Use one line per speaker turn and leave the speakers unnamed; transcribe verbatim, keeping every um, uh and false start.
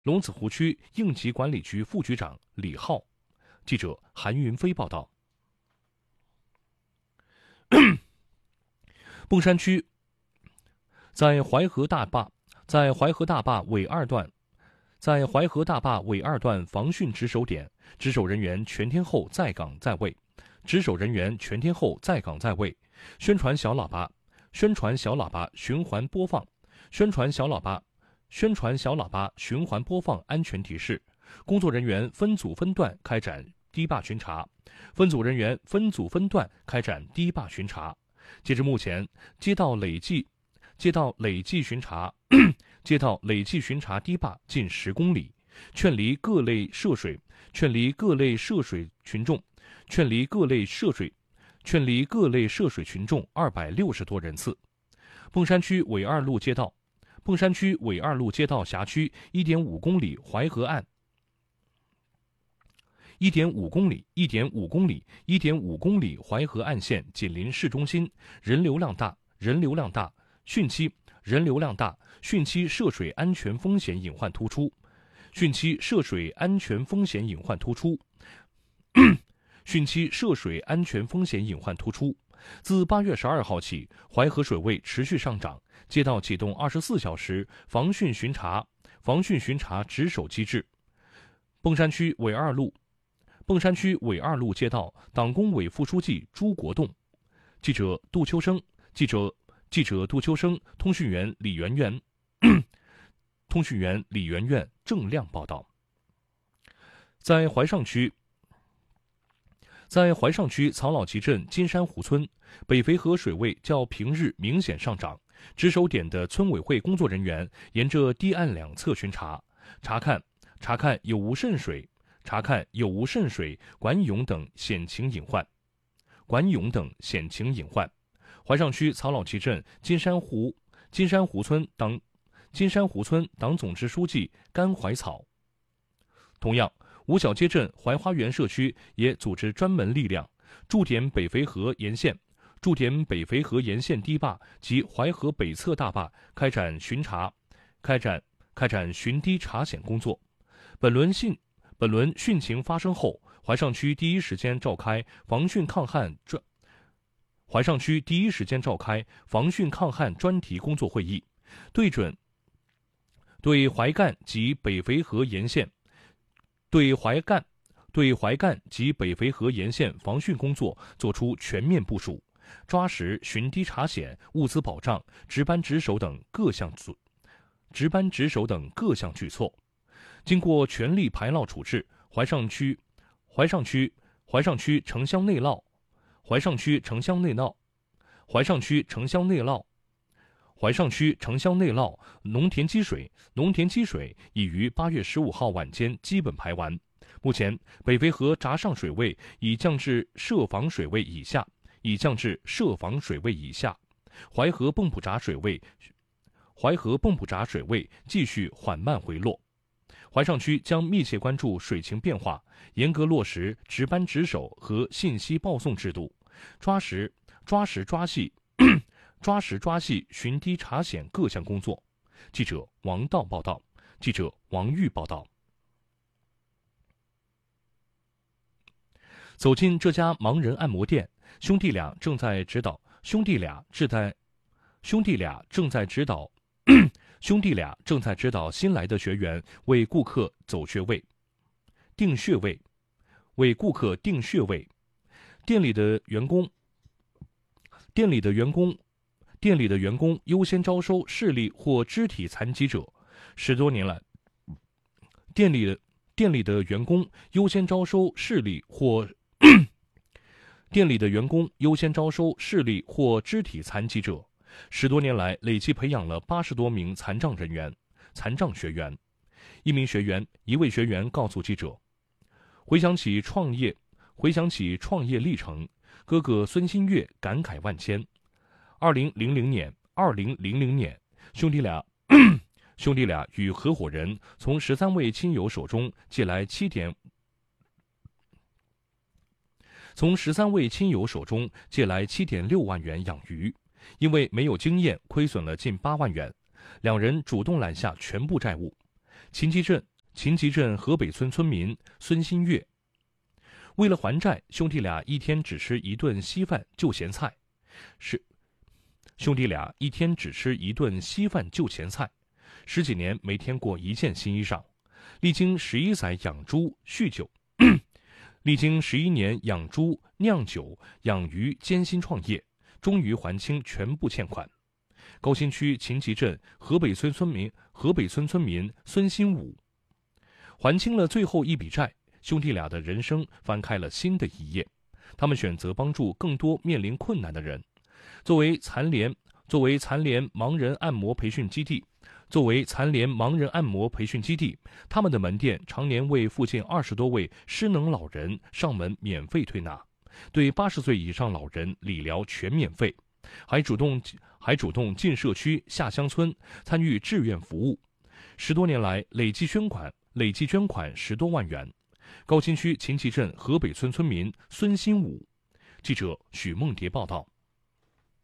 龙子湖区应急管理局副局长李浩。记者韩云飞报道。砀山区在淮河大坝，在淮河大坝尾二段，在淮河大坝尾二段防汛值守点，值守人员全天候在岗在位，值守人员全天候在岗在位，宣传小喇叭，宣传小喇叭循环播放，宣传小喇叭，宣传小喇叭循环播放安全提示。工作人员分组分段开展堤坝巡查，分组人员分组分段开展堤坝巡查。截至目前，街道累计街道累计巡查街道累计巡查堤坝近十公里，劝离各类涉水劝离各类涉水群众劝离各类涉水劝离各类涉水群众二百六十多人次。砀山区纬二路街道砀山区纬二路街道辖区一点五公里淮河岸一点五公里一点五公里一点五公里淮河岸线紧邻市中心，人流量大人流量大汛期人流量大汛期涉水安全风险隐患突出汛期涉水安全风险隐患突出汛期涉水安全风险隐患突出。自八月十二号起，淮河水位持续上涨，街道启动二十四小时防汛巡查防汛巡查值守机制。砀山区纬二路砀山区纬二路街道党工委副书记朱国栋。记者杜秋生记者记者杜秋生通讯员李媛媛通讯员李媛媛郑亮报道。在淮上区在淮上区曹老集镇金山湖村，北绯河水位较平日明显上涨，值守点的村委会工作人员沿着堤岸两侧巡查，查看查看有无渗水查看有无渗水、管涌等险情隐患。管涌等险情隐患。淮上区曹老集镇金山湖金山湖村党金山湖村党总支书记甘怀草。同样，五小街镇怀花园社区也组织专门力量，驻点北绯河沿线驻点北绯河沿线堤坝及淮河北侧大坝开展巡查开展开展巡堤查险工作。本轮汛本轮汛情发生后，淮上区第一时间召开防汛抗旱专淮上区第一时间召开防汛抗旱专题工作会议，对准对淮干及北绯河沿线对淮干对淮干及北绯河沿线防汛工作作出全面部署，抓实巡堤查险、物资保障、值班值守等各项值班值守等各项举措。经过全力排涝处置，淮上区淮上区淮上区城乡内涝淮上区城乡内涝淮上区城乡内涝淮上区城乡内涝农田积水农田积水已于八月十五号晚间基本排完。目前，北绯河闸上水位已降至涉防水位以下，已降至涉防水位以下。淮河泵浦闸水位淮河泵浦闸水位继续缓慢回落。淮上区将密切关注水情变化，严格落实值班值守和信息报送制度，抓实抓实抓细抓实抓细巡堤查险各项工作。记者王道报道。记者王玉报道。走进这家盲人按摩店，兄弟俩正在指导兄弟俩正在兄弟俩正在指导兄弟俩正在指导新来的学员为顾客走穴位、定穴位，为顾客定穴位。店里的员工，店里的员工，店里的员工优先招收视力或肢体残疾者。十多年来，店里的店里的员工优先招收视力或店里的员工优先招收视力或肢体残疾者。十多年来，累计培养了八十多名残障人员、残障学员。一名学员，一位学员告诉记者，回想起创业，回想起创业历程，哥哥孙新月感慨万千。二零零零年，二零零零年，兄弟俩，兄弟俩与合伙人从十三位亲友手中借来七点，从十三位亲友手中借来七点六万元养鱼。因为没有经验，亏损了近八万元，两人主动揽下全部债务。秦集镇秦集镇河北村村民孙新月。为了还债，兄弟俩一天只吃一顿稀饭就咸菜。是，兄弟俩一天只吃一顿稀饭就咸菜，十几年没添过一件新衣裳。历经十一载养猪酗酒，历经十一年养猪酿酒养鱼艰辛创业，终于还清全部欠款。高新区秦集镇河北村村民河北村村民孙新武还清了最后一笔债，兄弟俩的人生翻开了新的一页。他们选择帮助更多面临困难的人。作为残联作为残联盲人按摩培训基地作为残联盲人按摩培训基地，他们的门店常年为附近二十多位失能老人上门免费推拿，对八十岁以上老人理疗全免费，还主动还主动进社区下乡村参与志愿服务。十多年来累计捐款累计捐款十多万元。高新区秦集镇河北村村民孙新武。记者许梦蝶报道。